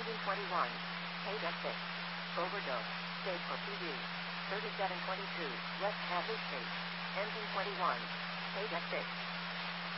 Engine 21. Page F6. Overdose. Stage for PD. 3722. West Hazard Street. Engine 21. Page F6.